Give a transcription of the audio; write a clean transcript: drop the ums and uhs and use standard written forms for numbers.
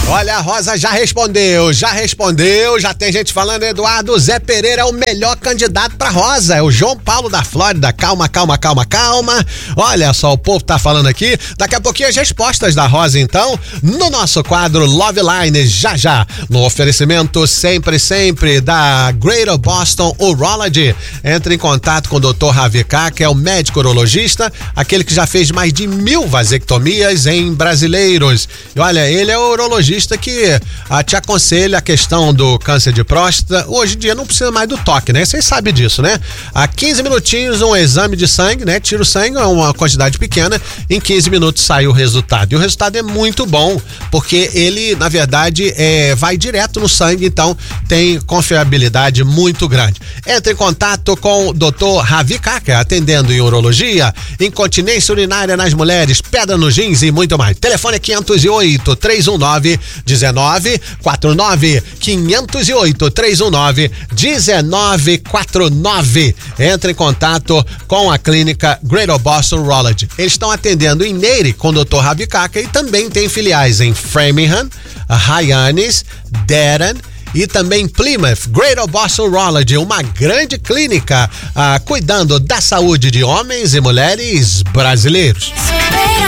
Olha, a Rosa já respondeu, já tem gente falando, Eduardo, Zé Pereira é o melhor candidato pra Rosa, é o João Paulo da Flórida, calma. Olha só, o povo tá falando aqui, daqui a pouquinho as respostas da Rosa, então, no nosso quadro Love Line, já, no oferecimento sempre da Greater Boston Urology. Entre em contato com o Dr. Ravi K, que é o médico urologista, aquele que já fez mais de 1000 vasectomias em brasileiros. E olha, ele é o urologista que te aconselha a questão do câncer de próstata. Hoje em dia não precisa mais do toque, né? Vocês sabem disso, né? Há 15 minutinhos, um exame de sangue, né? Tira o sangue, é uma quantidade pequena, em 15 minutos sai o resultado. E o resultado é muito bom, porque ele, na verdade, vai direto no sangue, então tem confiabilidade muito grande. Entre em contato com o Dr. Ravi K, atendendo em urologia, incontinência urinária nas mulheres, pedra nos rins e muito mais. Telefone é 508-319-1949, 508-319-1949. Entre em contato com a clínica Greater Boston Urology. Eles estão atendendo em Neyre com o Dr. Ravi K e também tem filiais em Framingham, Hyannis, Dedham e também Plymouth. Greater Boston Urology, uma grande clínica cuidando da saúde de homens e mulheres brasileiros.